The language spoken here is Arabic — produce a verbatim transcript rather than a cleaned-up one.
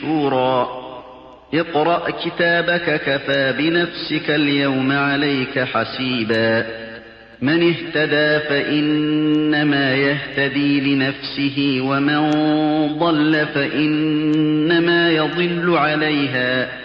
شُورًا اقْرَأْ كِتَابَكَ كَفَى بِنَفْسِكَ الْيَوْمَ عَلَيْكَ حَسِيبًا مَنِ اهْتَدَى فَإِنَّمَا يَهْتَدِي لِنَفْسِهِ وَمَنْ ضَلَّ فَإِنَّمَا يَضِلُّ عَلَيْهَا